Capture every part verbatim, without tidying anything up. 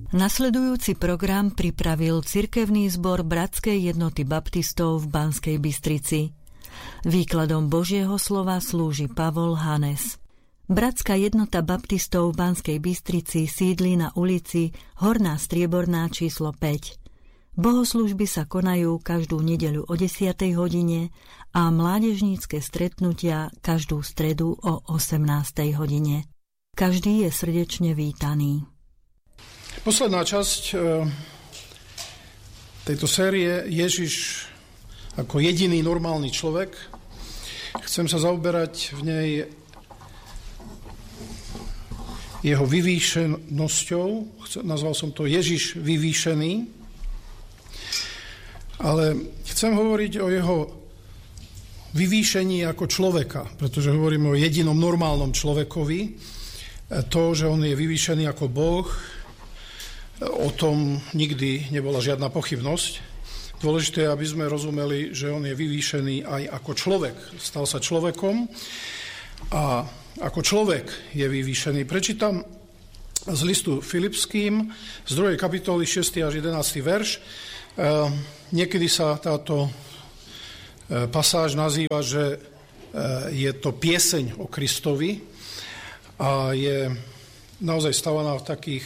Nasledujúci program pripravil cirkevný zbor Bratskej jednoty baptistov v Banskej Bystrici. Výkladom Božieho slova slúži Pavol Hanes. Bratská jednota baptistov v Banskej Bystrici sídli na ulici Horná Strieborná číslo päť. Bohoslúžby sa konajú každú nedeľu o desiatej hodine a mládežnícke stretnutia každú stredu o osemnástej hodine. Každý je srdečne vítaný. Posledná časť tejto série Ježiš ako jediný normálny človek. Chcem sa zaoberať v nej jeho vyvýšenosťou. Nazval som to Ježiš vyvýšený. Ale chcem hovoriť o jeho vyvýšení ako človeka, pretože hovoríme o jedinom normálnom človekovi. To, že on je vyvýšený ako Boh, o tom nikdy nebola žiadna pochybnosť. Dôležité je, aby sme rozumeli, že on je vyvýšený aj ako človek. Stal sa človekom a ako človek je vyvýšený. Prečítam z listu Filipským z druhej kapitoly šiesty až jedenásty verš. Niekedy sa táto pasáž nazýva, že je to pieseň o Kristovi a je naozaj stavaná v takých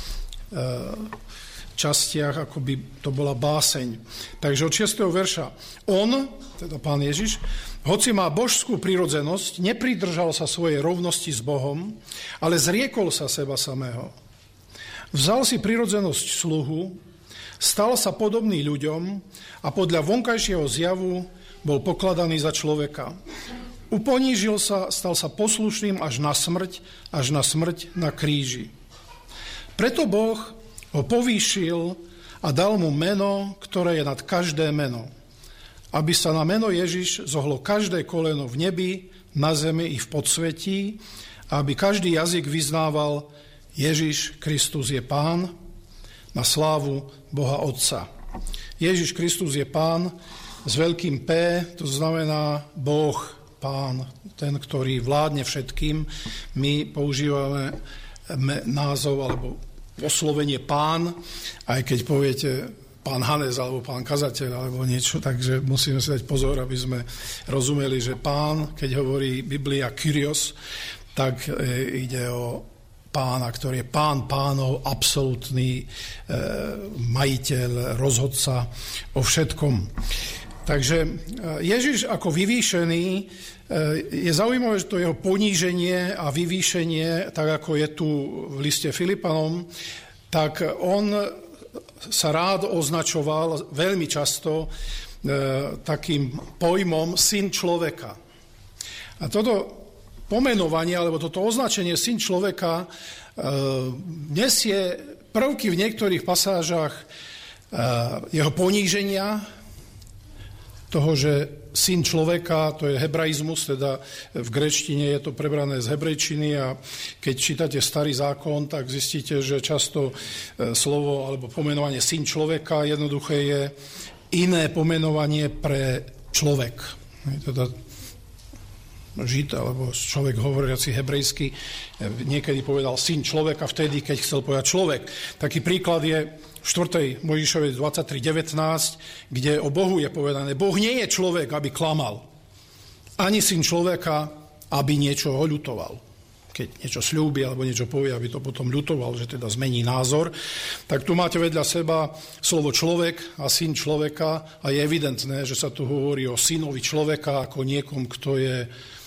častiach, ako by to bola báseň. Takže od šiesteho verša. On, teda Pán Ježiš, hoci má božskú prirodzenosť, nepridržal sa svojej rovnosti s Bohom, ale zriekol sa seba samého. Vzal si prirodzenosť sluhu, stal sa podobný ľuďom a podľa vonkajšieho zjavu bol pokladaný za človeka. Uponížil sa, stal sa poslušným až na smrť, až na smrť na kríži. Preto Boh ho povýšil a dal mu meno, ktoré je nad každé meno. Aby sa na meno Ježiš zohlo každé koleno v nebi, na zemi i v podsvetí, a aby každý jazyk vyznával Ježiš Kristus je Pán, na slávu Boha Otca. Ježiš Kristus je Pán s veľkým P, to znamená Boh, Pán, ten, ktorý vládne všetkým. My používame názov alebo oslovenie Pán, aj keď poviete Pán Hanes alebo Pán kazateľ alebo niečo, takže musíme si dať pozor, aby sme rozumeli, že Pán, keď hovorí Biblia Kyrios, tak ide o Pána, ktorý je Pán pánov, absolútny e, majiteľ, rozhodca o všetkom. Takže Ježiš ako vyvýšený, e, je zaujímavé, že to jeho poníženie a vyvýšenie, tak ako je tu v liste Filipanom, tak on sa rád označoval veľmi často e, takým pojmom syn človeka. A toto pomenovanie, alebo toto označenie syn človeka e, nesie prvky v niektorých pasážach e, jeho poníženia, toho, že syn človeka, to je hebraizmus, teda v gréčtine je to prebrané z hebrejčiny a keď čítate Starý zákon, tak zistíte, že často e, slovo alebo pomenovanie syn človeka jednoduché je iné pomenovanie pre človek. Teda Žid alebo človek hovoriaci hebrejsky niekedy povedal syn človeka vtedy, keď chcel povedať človek. Taký príklad je v štvrtej Mojžišovej dvadsaťtri devätnásť, kde o Bohu je povedané, Boh nie je človek, aby klamal, ani syn človeka, aby niečo ho ľutoval. Keď niečo sľúbi alebo niečo povie, aby to potom ľutoval, že teda zmení názor. Tak tu máte vedľa seba slovo človek a syn človeka a je evidentné, že sa tu hovorí o synovi človeka ako niekom, kto je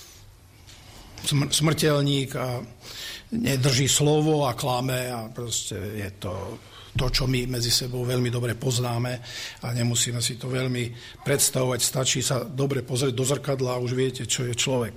smrteľník a nedrží slovo a klame a proste je to to, čo my medzi sebou veľmi dobre poznáme a nemusíme si to veľmi predstavovať. Stačí sa dobre pozrieť do zrkadla a už viete, čo je človek.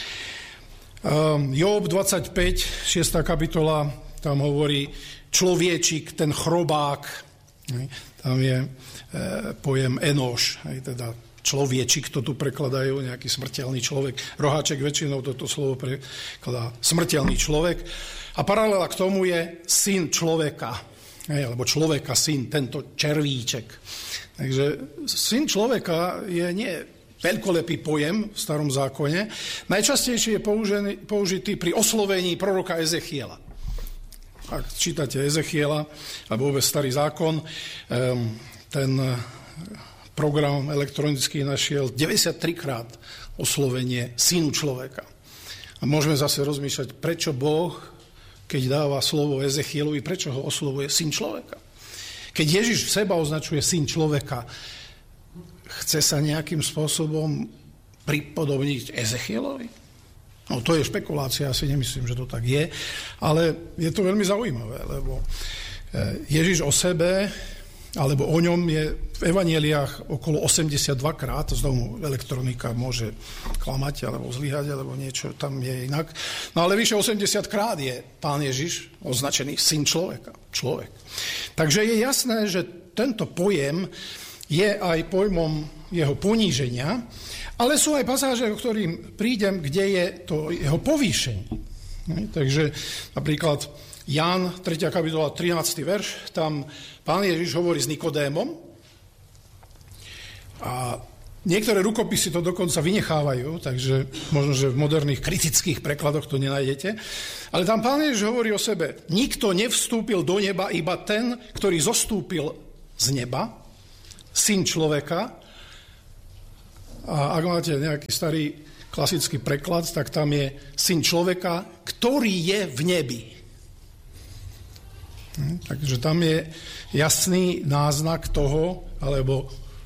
Job dvadsaťpäť, šiesta kapitola, tam hovorí človečik, ten chrobák. Tam je pojem Enoš, teda človečik, to tu prekladajú, nejaký smrteľný človek. Roháček väčšinou toto slovo prekladá smrteľný človek. A paralela k tomu je syn človeka, alebo človeka syn, tento červíček. Takže syn človeka je nie veľkolepý pojem v Starom zákone. Najčastejšie je použený, použitý pri oslovení proroka Ezechiela. ak čítate Ezechiela, alebo vôbec Starý zákon, ten program elektronický našiel deväťdesiattri krát oslovenie synu človeka. A môžeme zase rozmýšľať, prečo Boh, keď dáva slovo Ezechielovi, prečo ho oslovuje syn človeka. Keď Ježiš seba označuje syn človeka, chce sa nejakým spôsobom pripodobniť Ezechielovi? No to je špekulácia, asi nemyslím, že to tak je, ale je to veľmi zaujímavé, lebo Ježiš o sebe, alebo o ňom je v evanjeliách okolo osemdesiatdva krát, znovu elektronika môže klamať, alebo zlyhať, alebo niečo tam je inak. No ale vyše osemdesiat krát je Pán Ježiš označený syn človeka, človek. Takže je jasné, že tento pojem je aj pojmom jeho poníženia, ale sú aj pasáže, o ktorým prídem, kde je to jeho povýšenie. Takže napríklad Ján, tretia kapitola, trinásty verš, tam Pán Ježiš hovorí s Nikodémom a niektoré rukopisy to dokonca vynechávajú, takže možno, že v moderných kritických prekladoch to nenájdete. Ale tam Pán Ježiš hovorí o sebe, nikto nevstúpil do neba, iba ten, ktorý zostúpil z neba, syn človeka. A ak máte nejaký starý klasický preklad, tak tam je syn človeka, ktorý je v nebi. Hm, takže tam je jasný náznak toho, alebo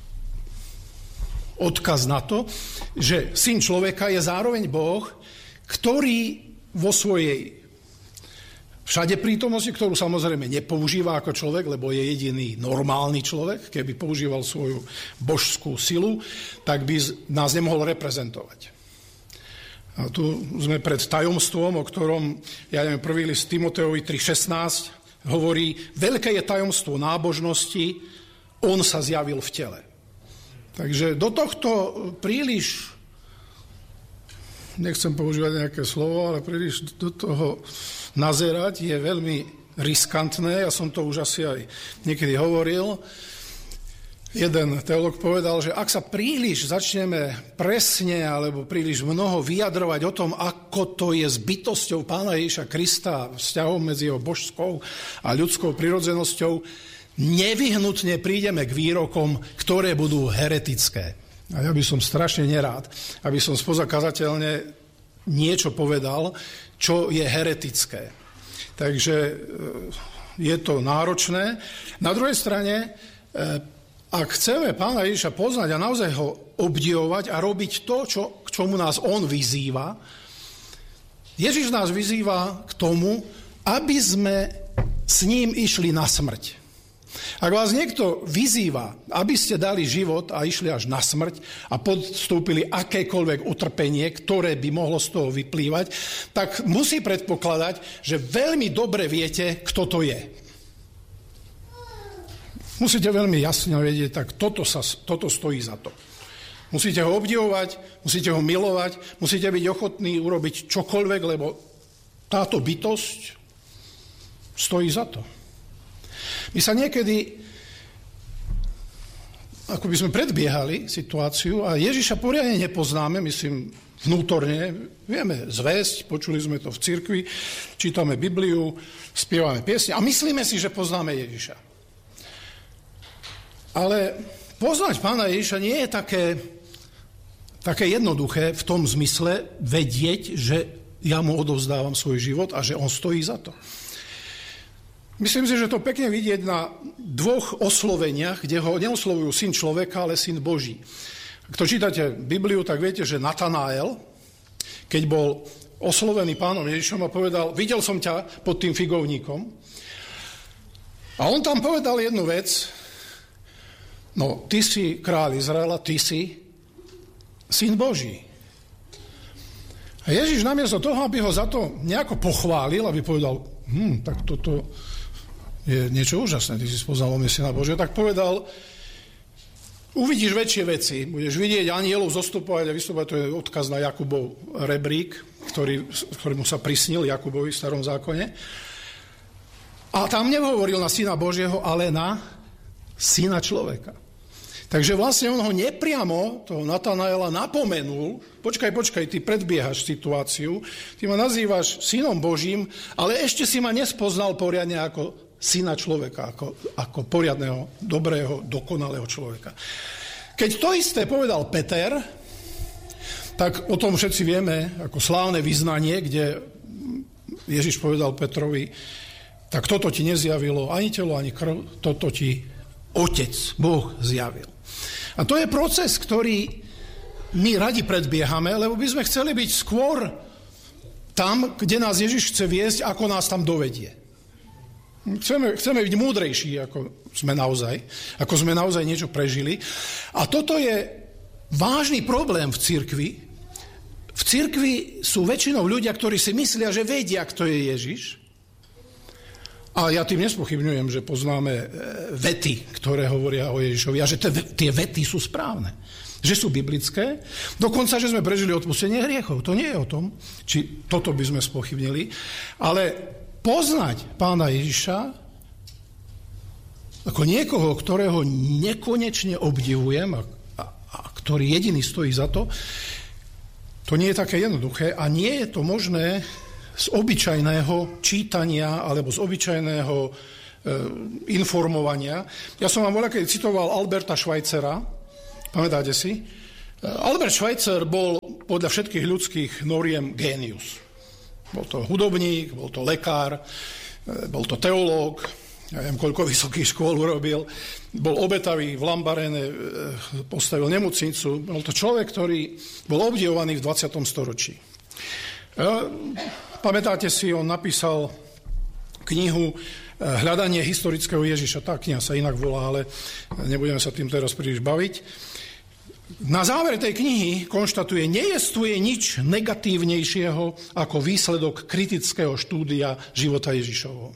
odkaz na to, že syn človeka je zároveň Boh, ktorý vo svojej všade prítomnosti, ktorú samozrejme nepoužíva ako človek, lebo je jediný normálny človek, keby používal svoju božskú silu, tak by nás nemohol reprezentovať. A tu sme pred tajomstvom, o ktorom, ja neviem, prvý list Timoteovi tri šestnásť hovorí, veľké je tajomstvo nábožnosti, on sa zjavil v tele. Takže do tohto príliš, nechcem používať nejaké slovo, ale príliš do toho nazerať je veľmi riskantné. Ja som to už asi aj niekedy hovoril. Jeden teológ povedal, že ak sa príliš začneme presne alebo príliš mnoho vyjadrovať o tom, ako to je s bytosťou Pána Ježiša Krista, vzťahom medzi jeho božskou a ľudskou prirodzenosťou, nevyhnutne prídeme k výrokom, ktoré budú heretické. A ja by som strašne nerád, aby som spoza kazateľne niečo povedal, čo je heretické. Takže je to náročné. Na druhej strane, ak chceme Pána Ježiša poznať a naozaj ho obdivovať a robiť to, čo, k čomu nás on vyzýva, Ježiš nás vyzýva k tomu, aby sme s ním išli na smrť. Ak vás niekto vyzýva, aby ste dali život a išli až na smrť a podstúpili akékoľvek utrpenie, ktoré by mohlo z toho vyplývať, tak musí predpokladať, že veľmi dobre viete, kto to je. Musíte veľmi jasne vedieť, tak toto, sa, toto stojí za to. Musíte ho obdivovať, musíte ho milovať, musíte byť ochotní urobiť čokoľvek, lebo táto bytosť stojí za to. My sa niekedy, ako by sme predbiehali situáciu a Ježiša poriadne nepoznáme, myslím vnútorne, vieme zvesť, počuli sme to v cirkvi, čítame Bibliu, spievame piesne a myslíme si, že poznáme Ježiša. Ale poznať Pána Ježiša nie je také, také jednoduché v tom zmysle vedieť, že ja mu odovzdávam svoj život a že on stojí za to. Myslím si, že to pekne vidieť na dvoch osloveniach, kde ho neoslovujú syn človeka, ale syn Boží. Ak to čítate Bibliu, tak viete, že Natanael, keď bol oslovený Pánom Ježišom a povedal, videl som ťa pod tým figovníkom. A on tam povedal jednu vec, no, ty si kráľ Izraela, ty si syn Boží. A Ježiš namiesto toho, aby ho za to nejako pochválil, aby povedal, hm, tak toto je niečo úžasné, ty si spoznal o mne syna Božieho, tak povedal, uvidíš väčšie veci, budeš vidieť anielov zostupovať a vystupovať, to je odkaz na Jakubov rebrík, ktorý, ktorý mu sa prisnil Jakubovi v starom zákone. A tam nehovoril na syna Božieho, ale na syna človeka. Takže vlastne on ho nepriamo, toho Natanaela, napomenul, počkaj, počkaj, ty predbiehaš situáciu, ty ma nazývaš synom Božím, ale ešte si ma nespoznal poriadne ako syna človeka, ako, ako poriadneho, dobrého, dokonalého človeka. Keď to isté povedal Peter, tak o tom všetci vieme, ako slávne vyznanie, kde Ježiš povedal Petrovi, tak toto ti nezjavilo ani telo, ani krv, toto ti Otec, Boh zjavil. A to je proces, ktorý my radi predbiehame, lebo by sme chceli byť skôr tam, kde nás Ježiš chce viesť, ako nás tam dovedie. Chceme, chceme byť múdrejší, ako sme naozaj, ako sme naozaj niečo prežili. A toto je vážny problém v cirkvi. V cirkvi sú väčšinou ľudia, ktorí si myslia, že vedia, kto je Ježiš. A ja tým nespochybňujem, že poznáme vety, ktoré hovoria o Ježišovi a že tie vety sú správne. Že sú biblické. Dokonca, že sme prežili odpustenie hriechov. To nie je o tom, či toto by sme spochybnili. Ale poznať Pána Ježiša ako niekoho, ktorého nekonečne obdivujem a, a, a ktorý jediný stojí za to, to nie je také jednoduché a nie je to možné z obyčajného čítania alebo z obyčajného e, informovania. Ja som vám voľakedy citoval Alberta Schweitzera, pamätáte si? Albert Schweitzer bol podľa všetkých ľudských noriem génius. Bol to hudobník, bol to lekár, bol to teológ, ja neviem, koľko vysokých škôl urobil, bol obetavý v Lambarene, postavil nemocnicu, bol to človek, ktorý bol obdivovaný v dvadsiatom storočí. Pamätáte si, on napísal knihu Hľadanie historického Ježiša. Tá kniha sa inak volá, ale nebudeme sa tým teraz príliš baviť. Na záver tej knihy konštatuje, nejestvuje nič negatívnejšieho ako výsledok kritického štúdia života Ježišovho.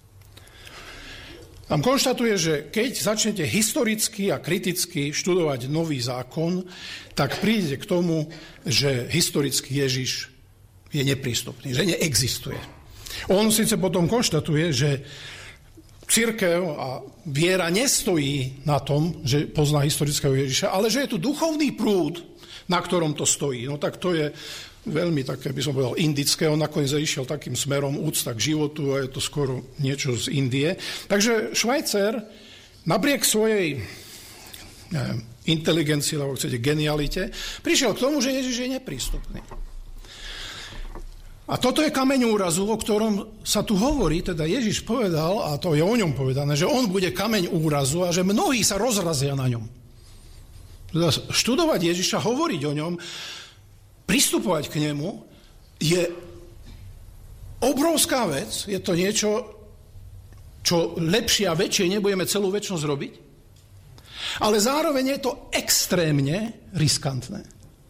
Tam konštatuje, že keď začnete historicky a kriticky študovať nový zákon, tak prídete k tomu, že historický Ježiš je neprístupný, že neexistuje. On síce potom konštatuje, že cirkev a viera nestojí na tom, že pozná historického Ježiša, ale že je tu duchovný prúd, na ktorom to stojí. No tak to je veľmi také, by som povedal, indické. On nakoniec išiel takým smerom úcta k životu a je to skoro niečo z Indie. Takže Schweitzer napriek svojej neviem, inteligencii, alebo chcete genialite, prišiel k tomu, že Ježiš je neprístupný. A toto je kameň úrazu, o ktorom sa tu hovorí, teda Ježiš povedal, a to je o ňom povedané, že on bude kameň úrazu a že mnohí sa rozrazia na ňom. Teda študovať Ježiša, hovoriť o ňom, pristupovať k nemu je obrovská vec, je to niečo, čo lepšie a väčšie nebudeme celú večnosť robiť, ale zároveň je to extrémne riskantné.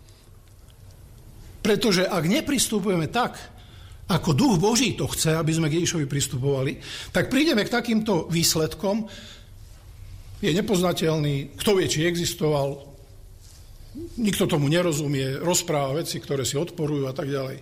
Pretože ak nepristupujeme tak, ako Duch Boží to chce, aby sme k Ježišovi pristupovali, tak prídeme k takýmto výsledkom. Je nepoznateľný, kto vie, či existoval, nikto tomu nerozumie, rozpráva veci, ktoré si odporujú a tak ďalej.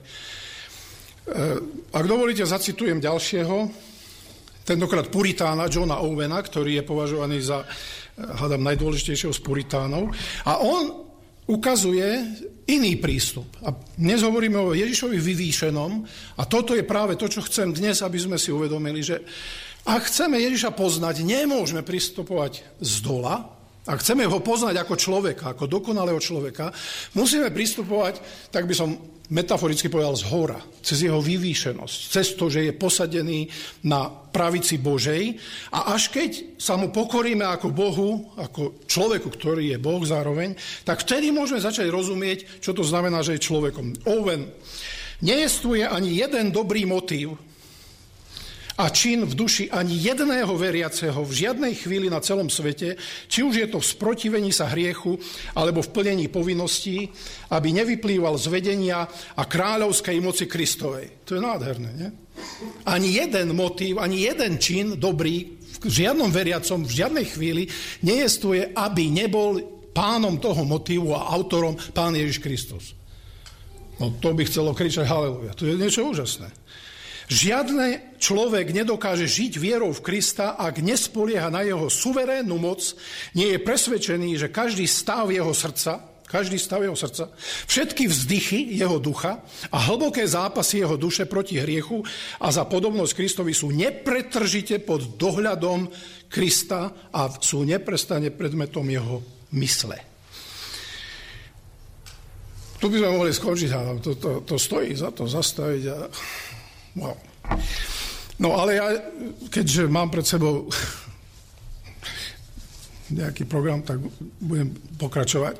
Ak dovolíte, zacitujem ďalšieho, tentokrát puritána Johna Owena, ktorý je považovaný za, hádam, najdôležitejšieho z puritánov. A on ukazuje iný prístup. A dnes hovoríme o Ježišovi vyvýšenom a toto je práve to, čo chcem dnes, aby sme si uvedomili, že ak chceme Ježiša poznať, nemôžeme pristupovať z dola. Ak chceme ho poznať ako človeka, ako dokonalého človeka, musíme pristupovať, tak by som metaforicky povedal, z hora, cez jeho vyvýšenosť, cez to, že je posadený na pravici Božej a až keď sa mu pokoríme ako Bohu, ako človeku, ktorý je Boh zároveň, tak vtedy môžeme začať rozumieť, čo to znamená, že je človekom. Owen, nejestvuje ani jeden dobrý motív a čin v duši ani jedného veriaceho v žiadnej chvíli na celom svete, či už je to v sprotivení sa hriechu, alebo v plnení povinností, aby nevyplýval z vedenia a kráľovskej moci Kristovej. To je nádherné, nie? Ani jeden motív, ani jeden čin dobrý v žiadnom veriacom v žiadnej chvíli nejestvuje, aby nebol pánom toho motívu a autorom Pán Ježiš Kristus. No to by chcelo kričať haleluja. To je niečo úžasné. Žiadny človek nedokáže žiť vierou v Krista, ak nespolieha na jeho suverénnu moc, nie je presvedčený, že každý stav jeho srdca, každý stav jeho srdca, všetky vzdychy jeho ducha a hlboké zápasy jeho duše proti hriechu a za podobnosť Kristovi sú nepretržite pod dohľadom Krista a sú neprestane predmetom jeho mysle. Tu by sme mohli skončiť, áno, to, to, to stojí za to zastaviť a wow. No ale ja, keďže mám pred sebou nejaký program, tak budem pokračovať.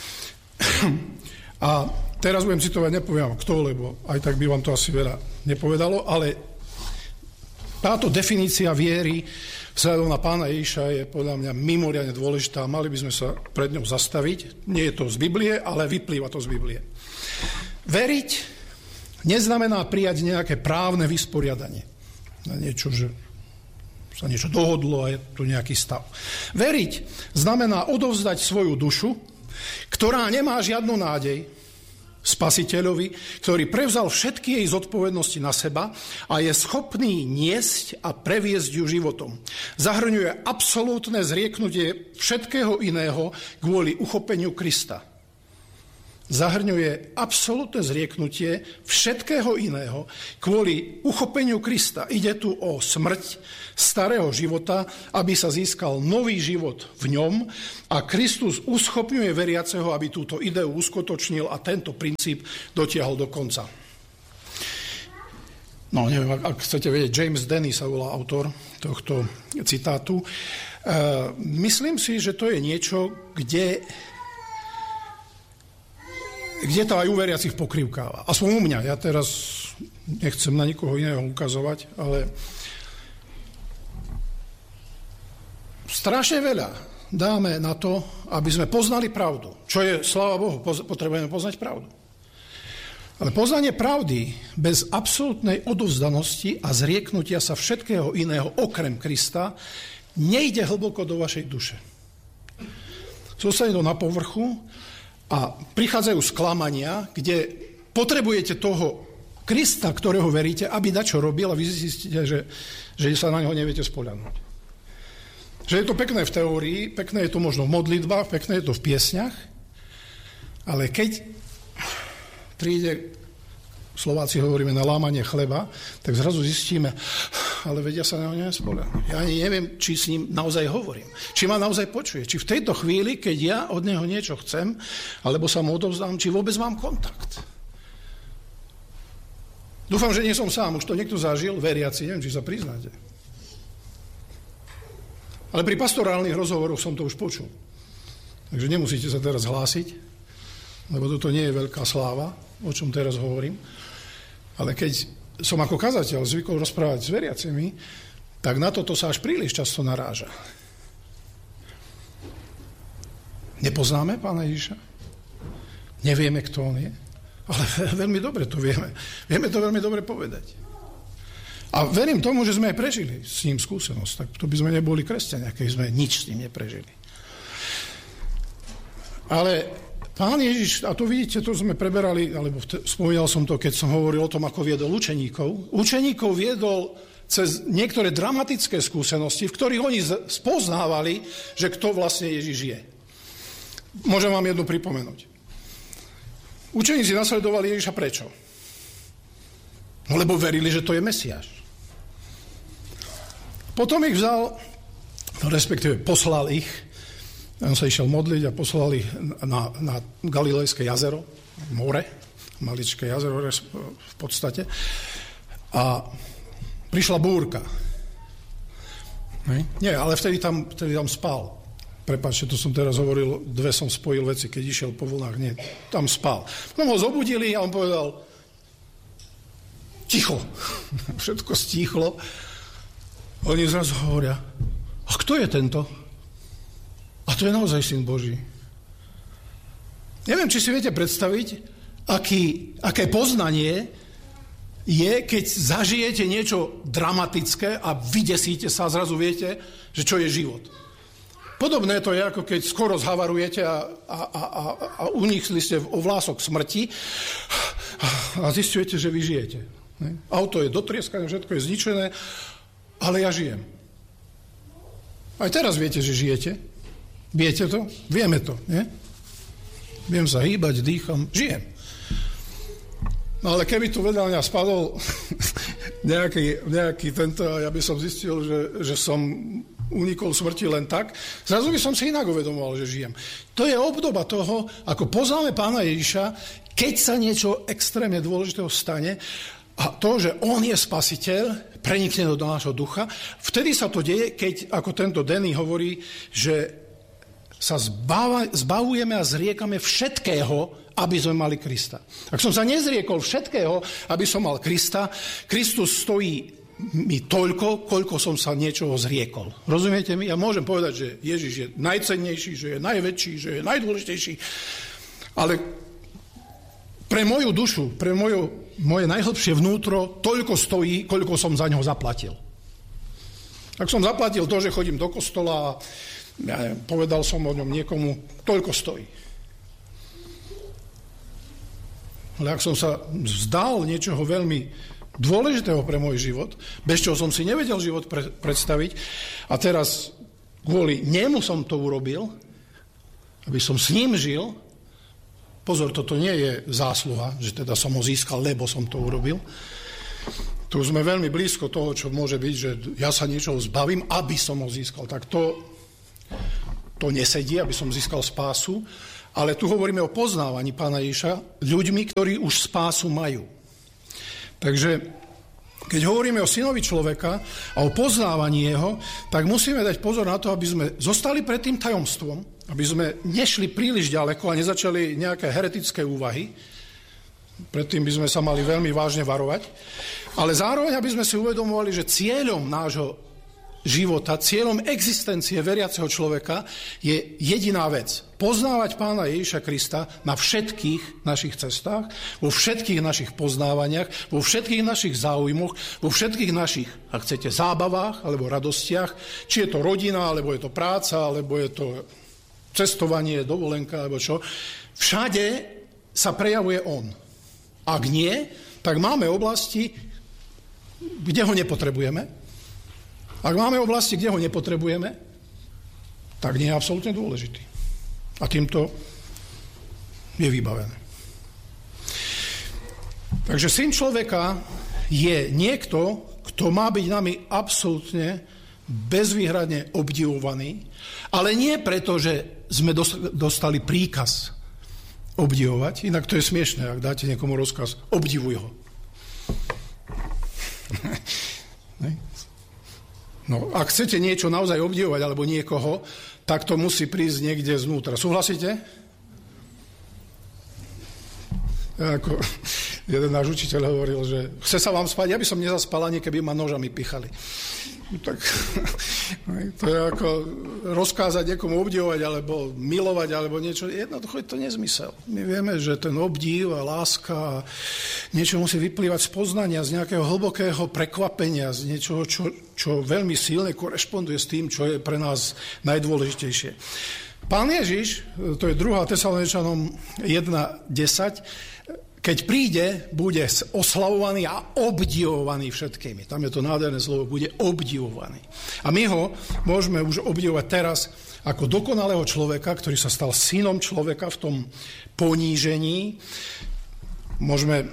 A teraz budem citovať, nepoviem kto, lebo aj tak by vám to asi veľa nepovedalo, ale táto definícia viery vzhľadom na pána Ježiša je podľa mňa mimoriadne dôležitá. Mali by sme sa pred ňou zastaviť. Nie je to z Biblie, ale vyplýva to z Biblie. Veriť neznamená prijať nejaké právne vysporiadanie. Na niečo, že sa niečo dohodlo a je tu nejaký stav. Veriť znamená odovzdať svoju dušu, ktorá nemá žiadnu nádej, Spasiteľovi, ktorý prevzal všetky jej zodpovednosti na seba a je schopný niesť a previesť ju životom. Zahrňuje absolútne zrieknutie všetkého iného kvôli uchopeniu Krista. Zahrňuje absolútne zrieknutie všetkého iného kvôli uchopeniu Krista. Ide tu o smrť starého života, aby sa získal nový život v ňom a Kristus uschopňuje veriaceho, aby túto ideu uskutočnil a tento princíp dotiahol do konca. No, neviem, ak, ak chcete vedieť, James Denny sa volá autor tohto citátu. E, myslím si, že to je niečo, kde... kde to aj u veriacich pokrývkáva. Aspoň u mňa. Ja teraz nechcem na nikoho iného ukazovať, ale strašne veľa dáme na to, aby sme poznali pravdu. Čo je, sláva Bohu, potrebujeme poznať pravdu. Ale poznanie pravdy bez absolútnej odovzdanosti a zrieknutia sa všetkého iného okrem Krista nejde hlboko do vašej duše. Zostane to na povrchu a prichádzajú sklamania, kde potrebujete toho Krista, ktorého veríte, aby dačo robil a vy zistíte, že, že sa na neho neviete spoľahnúť. Že je to pekné v teórii, pekné je to možno v modlitbách, pekné je to v piesňach, ale keď príde, Slováci hovoríme, na lámanie chleba, tak zrazu zistíme, ale vedia sa na neho nespoľahnúť. Ja ani neviem, či s ním naozaj hovorím. Či ma naozaj počuje. Či v tejto chvíli, keď ja od neho niečo chcem, alebo sa mu odovzdám, či vôbec mám kontakt. Dúfam, že nie som sám. Už to niekto zažil, veriaci, neviem, či sa priznáte. Ale pri pastorálnych rozhovoroch som to už počul. Takže nemusíte sa teraz hlásiť, lebo toto nie je veľká sláva, o čom teraz hovorím. Ale keď som ako kazateľ zvykol rozprávať s veriacimi, tak na toto sa až príliš často naráža. Nepoznáme pána Ježiša? Nevieme, kto on je? Ale veľmi dobre to vieme. Vieme to veľmi dobre povedať. A verím tomu, že sme aj prežili s ním skúsenosť. Tak to by sme neboli kresťania, keď sme nič s ním neprežili. Ale pán Ježiš, a to vidíte, to sme preberali, alebo spomínal som to, keď som hovoril o tom, ako viedol učeníkov. Učeníkov viedol cez niektoré dramatické skúsenosti, v ktorých oni spoznávali, že kto vlastne Ježiš je. Môžem vám jednu pripomenúť. Učeníci nasledovali Ježiša prečo? No lebo verili, že to je Mesiáš. Potom ich vzal, respektíve poslal ich, on sa išiel modliť a poslal ich na, na Galilejské jazero, more, maličké jazero v podstate. A prišla búrka. Nie, ale vtedy tam, vtedy tam spal. Prepáčte, to som teraz hovoril, dve som spojil veci, keď išiel po vlnách. Nie, tam spal. Potom ho zobudili a on povedal, ticho. Všetko stíchlo. Oni zrazu hovoria, a kto je tento? A to je naozaj Syn Boží. Neviem, či si viete predstaviť, aký, aké poznanie je, keď zažijete niečo dramatické a vydesíte sa a zrazu viete, že čo je život. Podobné to je, ako keď skoro zhavarujete a, a, a, a, a unikli ste o vlások smrti a zisťujete, že vy žijete. Auto je dotrieskané, všetko je zničené, ale ja žijem. Aj teraz viete, že žijete. Viete to? Vieme to, nie? Viem sa hýbať, dýcham, žijem. No ale keby tu vedľa mňa spadol nejaký, nejaký tento, ja by som zistil, že, že som unikol smrti len tak, zrazu by som si inak uvedomoval, že žijem. To je obdoba toho, ako poznáme Pána Ježiša, keď sa niečo extrémne dôležitého stane a to, že on je spasiteľ, prenikne do nášho ducha, vtedy sa to deje, keď, ako tento Denny hovorí, že sa zbava, zbavujeme a zriekame všetkého, aby sme mali Krista. Ak som sa nezriekol všetkého, aby som mal Krista, Kristus stojí mi toľko, koľko som sa niečoho zriekol. Rozumiete mi? Ja môžem povedať, že Ježiš je najcennejší, že je najväčší, že je najdôležitejší, ale pre moju dušu, pre moju, moje najhlbšie vnútro toľko stojí, koľko som za ňo zaplatil. Ak som zaplatil to, že chodím do kostola a ja neviem, povedal som o ňom niekomu, toľko stojí. Ale ak som sa vzdal niečoho veľmi dôležitého pre môj život, bez čoho som si nevedel život pre, predstaviť a teraz kvôli nemu som to urobil, aby som s ním žil. Pozor, toto nie je zásluha, že teda som ho získal, lebo som to urobil. Tu sme veľmi blízko toho, čo môže byť, že ja sa niečoho zbavím, aby som ho získal. Tak to, to nesedí, aby som získal spásu, ale tu hovoríme o poznávaní Pána Ježiša ľuďmi, ktorí už spásu majú. Takže keď hovoríme o synovi človeka a o poznávaní jeho, tak musíme dať pozor na to, aby sme zostali pred tým tajomstvom, aby sme nešli príliš ďaleko a nezačali nejaké heretické úvahy. Predtým by sme sa mali veľmi vážne varovať. Ale zároveň, aby sme si uvedomovali, že cieľom nášho života, cieľom existencie veriaceho človeka je jediná vec. Poznávať Pána Ježiša Krista na všetkých našich cestách, vo všetkých našich poznávaniach, vo všetkých našich záujmoch, vo všetkých našich, ak chcete, zábavách alebo radostiach, či je to rodina, alebo je to práca, alebo je to cestovanie, dovolenka, alebo čo. Všade sa prejavuje on. Ak nie, tak máme oblasti, kde ho nepotrebujeme. Ak máme oblasti, kde ho nepotrebujeme, tak nie je absolútne dôležitý. A týmto je vybavené. Takže syn človeka je niekto, kto má byť nami absolútne bezvýhradne obdivovaný, ale nie preto, že sme dostali príkaz obdivovať, inak to je smiešné, ak dáte niekomu rozkaz, obdivuj ho. No, ak chcete niečo naozaj obdivovať alebo niekoho, tak to musí prísť niekde znútra. Súhlasíte? Ako jeden náš učiteľ hovoril, že chce sa vám spať, ja by som nezaspal ani keby ma nožami pichali. Tak to je ako rozkázať niekomu obdivovať alebo milovať alebo niečo. Jednoducho je to nezmysel. My vieme, že ten obdiv a láska a niečo musí vyplývať z poznania, z nejakého hlbokého prekvapenia, z niečoho, čo, čo veľmi silne korešponduje s tým, čo je pre nás najdôležitejšie. Pán Ježiš, to je druhá Tesaloničanom jedna desať, keď príde, bude oslavovaný a obdivovaný všetkými. Tam je to nádherné slovo, bude obdivovaný. A my ho môžeme už obdivovať teraz ako dokonalého človeka, ktorý sa stal synom človeka v tom ponížení. Môžeme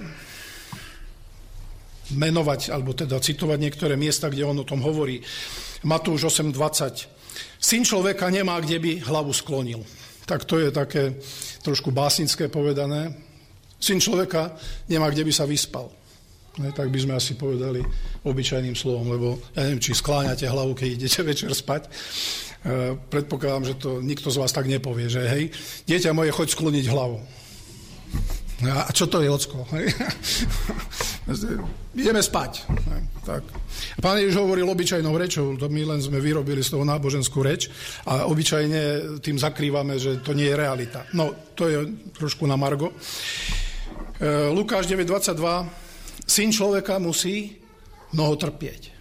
menovať, alebo teda citovať niektoré miesta, kde on o tom hovorí. Matúš osem dvadsať. Syn človeka nemá, kde by hlavu sklonil. Tak to je také trošku básnické povedané. Syn človeka nemá, kde by sa vyspal. Ne, tak by sme asi povedali obyčajným slovom, lebo ja neviem, či skláňate hlavu, keď idete večer spať. E, predpokladám, že to nikto z vás tak nepovie, že hej, dieťa moje, choď skloniť hlavu. A čo to je, ocko? Ideme spať. Ne, tak. Pán Ježiš hovoril obyčajnou rečou, to my len sme vyrobili z toho náboženskú reč a obyčajne tým zakrývame, že to nie je realita. No, to je trošku na margo. Lukáš deväť dvadsaťdva. Syn človeka musí mnoho trpieť.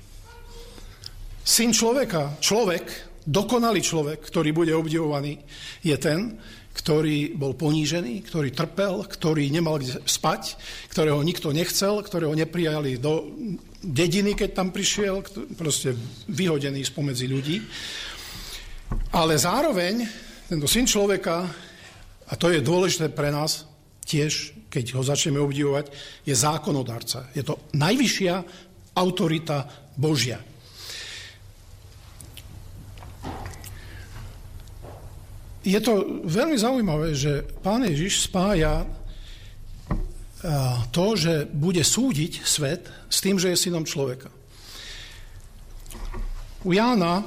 Syn človeka, človek, dokonalý človek, ktorý bude obdivovaný, je ten, ktorý bol ponížený, ktorý trpel, ktorý nemal kde spať, ktorého nikto nechcel, ktorého neprijali do dediny, keď tam prišiel, proste vyhodený spomedzi ľudí. Ale zároveň tento syn človeka, a to je dôležité pre nás tiež, keď ho začneme obdivovať, je zákonodarca. Je to najvyššia autorita Božia. Je to veľmi zaujímavé, že Pán Ježiš spája to, že bude súdiť svet s tým, že je synom človeka. U Jána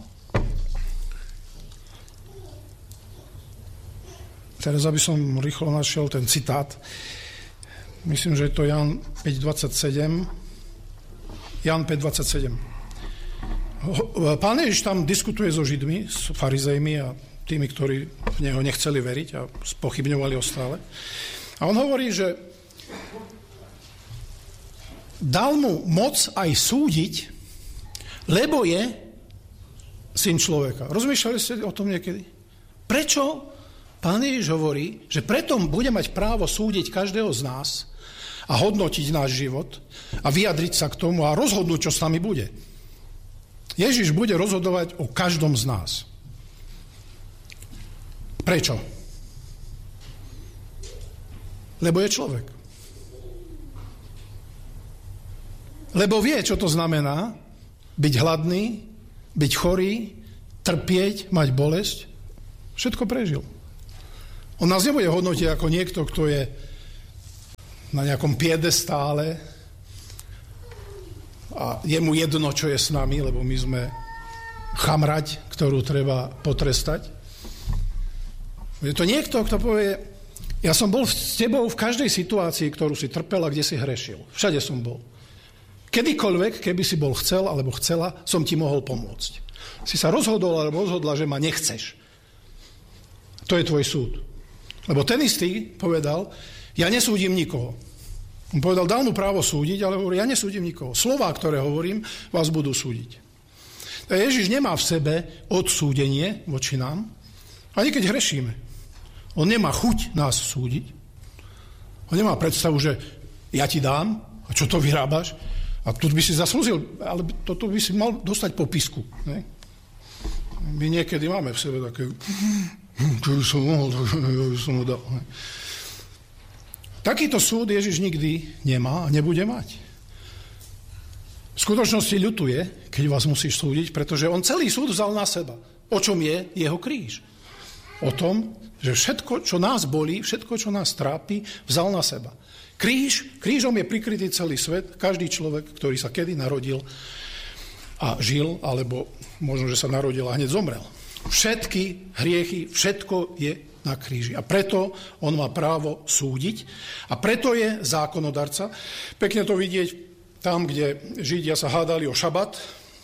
teraz, aby som rýchlo našiel ten citát, myslím, že je to Ján päť dvadsaťsedem. Ján päť dvadsaťsedem. Pán Ježiš tam diskutuje so Židmi, s farizejmi a tými, ktorí v neho nechceli veriť a spochybňovali ho stále. A on hovorí, že dal mu moc aj súdiť, lebo je syn človeka. Rozmýšľali ste o tom niekedy? Prečo Pán Ježiš hovorí, že preto bude mať právo súdiť každého z nás a hodnotiť náš život a vyjadriť sa k tomu a rozhodnúť, čo s nami bude. Ježiš bude rozhodovať o každom z nás. Prečo? Lebo je človek. Lebo vie, čo to znamená byť hladný, byť chorý, trpieť, mať bolesť. Všetko prežil. On nás nebude hodnotiť ako niekto, kto je na nejakom piedestále a je mu jedno, čo je s nami, lebo my sme chamrať, ktorú treba potrestať. Je to niekto, kto povie, ja som bol s tebou v každej situácii, ktorú si trpel a kde si hrešil. Všade som bol. Kedykoľvek, keby si bol chcel alebo chcela, som ti mohol pomôcť. Si sa rozhodol alebo rozhodla, že ma nechceš. To je tvoj súd. Lebo ten istý povedal, ja nesúdim nikoho. On povedal, dal mu právo súdiť, ale hovorí, ja nesúdim nikoho. Slová, ktoré hovorím, vás budú súdiť. A Ježiš nemá v sebe odsúdenie voči nám, ani keď hrešíme. On nemá chuť nás súdiť. On nemá predstavu, že ja ti dám, a čo to vyrábaš? A tu by si zaslúžil, ale toto by si mal dostať po pisku. Ne? My niekedy máme v sebe také, čo by som mohol, čo by som mu dal. Ne? Takýto súd Ježiš nikdy nemá a nebude mať. V skutočnosti ľutuje, keď vás musíš súdiť, pretože on celý súd vzal na seba. O čom je jeho kríž? O tom, že všetko, čo nás bolí, všetko, čo nás trápi, vzal na seba. Kríž, krížom je prikrytý celý svet, každý človek, ktorý sa kedy narodil a žil, alebo možno, že sa narodil a hneď zomrel. Všetky hriechy, všetko je na kríži. A preto on má právo súdiť a preto je zákonodarca. Pekne to vidieť tam, kde Židia sa hádali o šabat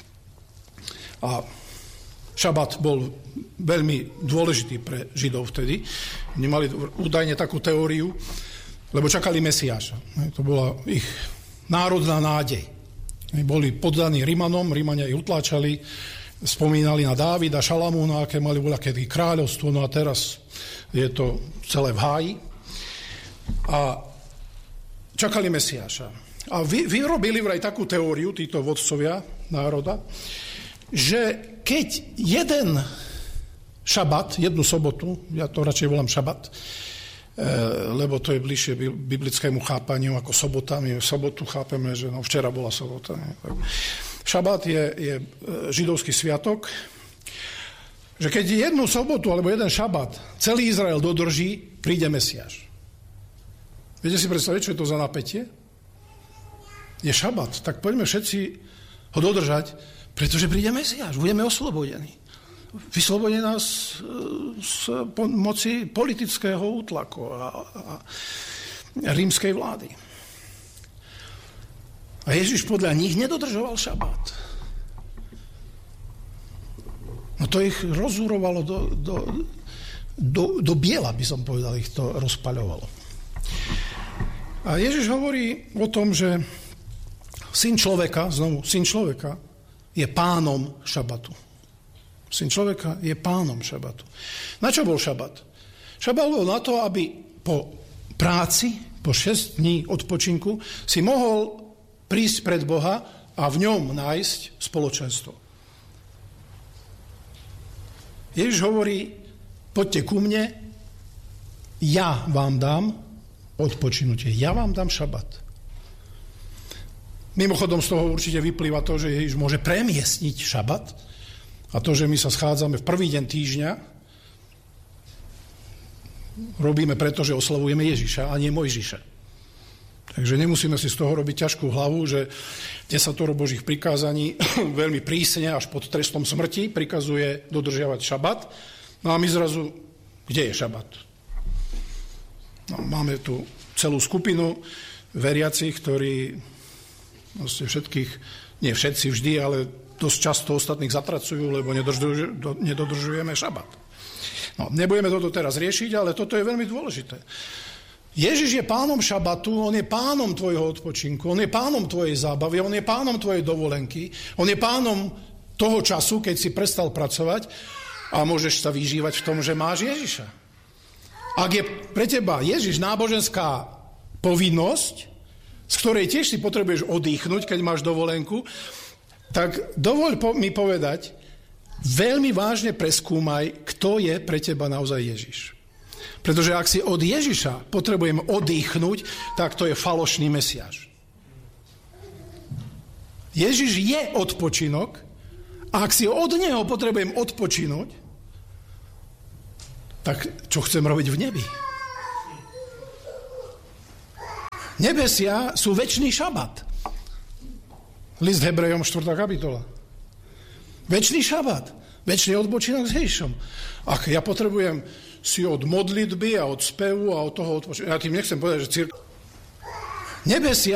a šabat bol veľmi dôležitý pre Židov vtedy. Oni mali údajne takú teóriu, lebo čakali Mesiáša. To bola ich národná nádej. Boli poddaní Rimanom, Rimania ich utláčali, spomínali na Dávida, Šalamúna, aké mali voľakedy kráľovstvo, no a teraz je to celé v háji. A čakali Mesiáša. A vy, vyrobili vraj takú teóriu, títo vodcovia národa, že keď jeden šabat, jednu sobotu, ja to radšej volám šabat, lebo to je bližšie biblickému chápaniu ako sobota. My v sobotu chápeme, že no, včera bola sobota. Ne? Šabat je, je židovský sviatok, že keď jednu sobotu alebo jeden šabat celý Izrael dodrží, príde Mesiáš. Viete si predstaviť, čo je to za napätie? Je šabat, tak poďme všetci ho dodržať, pretože príde Mesiáš, budeme oslobodení. Vyslobodí nás z moci politického útlaku a, a rímskej vlády. A Ježiš podľa nich nedodržoval šabát. No to ich rozúrovalo do, do, do, do biela, by som povedal, ich to rozpaľovalo. A Ježiš hovorí o tom, že syn človeka, znovu, syn človeka je pánom šabatu. Syn človeka je pánom šabatu. Na čo bol šabat? Šabat bol na to, aby po práci, po šesť dní odpočinku, si mohol prísť pred Boha a v ňom nájsť spoločenstvo. Ježiš hovorí, poďte ku mne, ja vám dám odpočinutie, ja vám dám šabat. Mimochodom z toho určite vyplýva to, že Ježiš môže premiestniť šabat a to, že my sa schádzame v prvý deň týždňa, robíme preto, že oslavujeme Ježiša a nie Mojžiša. Takže nemusíme si z toho robiť ťažkú hlavu, že desatoro Božích prikázaní veľmi prísne až pod trestom smrti prikazuje dodržiavať šabat. No a my zrazu, kde je šabat? No, máme tu celú skupinu veriacich, ktorí vlastne všetkých, nie všetci vždy, ale dosť často ostatných zatracujú, lebo nedodržujeme šabat. No, nebudeme toto teraz riešiť, ale toto je veľmi dôležité. Ježiš je pánom šabatu, on je pánom tvojho odpočinku, on je pánom tvojej zábavy, on je pánom tvojej dovolenky, on je pánom toho času, keď si prestal pracovať a môžeš sa vyžívať v tom, že máš Ježiša. Ak je pre teba Ježiš náboženská povinnosť, z ktorej tiež si potrebuješ oddychnúť, keď máš dovolenku, tak dovoľ po- mi povedať, veľmi vážne preskúmaj, kto je pre teba naozaj Ježiš. Pretože ak si od Ježiša potrebujem oddychnúť, tak to je falošný mesiáš. Ježiš je odpočinok a ak si od neho potrebujem odpočinúť, tak čo chcem robiť v nebi? Nebesia sú večný šabat. List Hebrejom štvrtá kapitola. Večný šabat. Večný odpočinok s Ježišom. Ak ja potrebujem si od modlitby a od spevu a od toho odpočinku, ja tým nechcem povedať, že církev... Nebesia